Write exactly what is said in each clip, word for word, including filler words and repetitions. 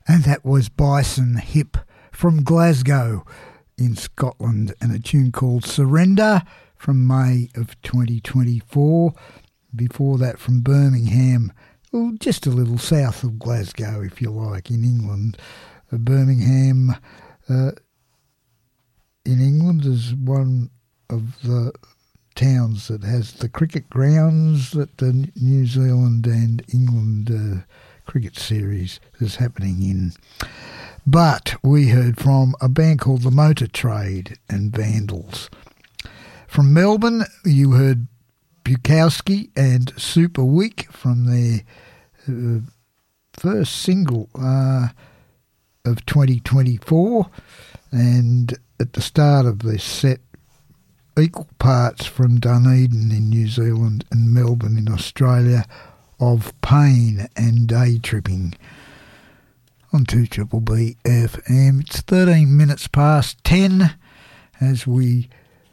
And that was Bison Hip from Glasgow in Scotland, and a tune called Surrender from May of twenty twenty-four. Before that, from Birmingham, well, just a little south of Glasgow, if you like, in England. Uh, Birmingham uh, in England is one of the towns that has the cricket grounds that the New Zealand and England uh, cricket series is happening in. But we heard from a band called The Motor Trade and Vandals. From Melbourne, you heard Bukowski and Super Weak from their uh, first single uh, of twenty twenty-four. And at the start of this set, equal parts from Dunedin in New Zealand and Melbourne in Australia, of Pain and Day Tripping on two B B F M. It's thirteen minutes past ten as we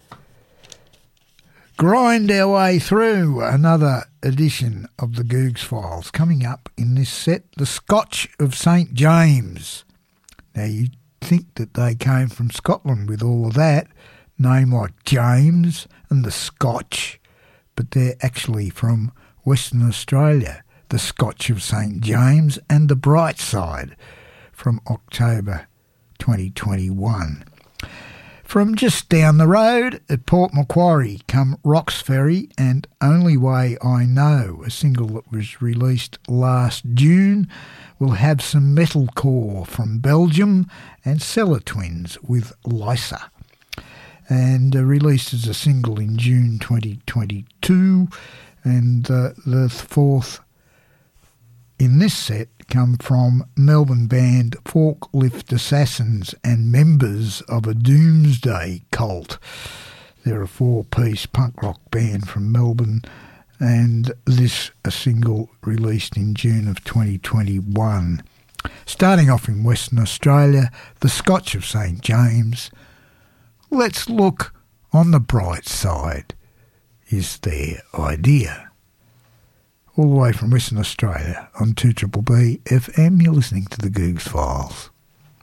grind our way through another edition of the Googs Files. Coming up in this set, the Scotch of Saint James. Now, you'd think that they came from Scotland with all of that, name like James and the Scotch, but they're actually from Western Australia, the Scotch of Saint James and the Bright Side from October twenty twenty-one. From just down the road at Port Macquarie come Roxferry and Only Way I Know, a single that was released last June. We'll have some metalcore from Belgium and Cellar Twins with Lysa, and uh, released as a single in June twenty twenty-two. And uh, the fourth in this set come from Melbourne band Forklift Assassins and members of a Doomsday Cult. They're a four-piece punk rock band from Melbourne, and this a single released in June of twenty twenty-one. Starting off in Western Australia, the Scotch of Saint James. Let's look on the bright side, is their idea. All the way from Western Australia on two B B B F M, you're listening to the Googs Files.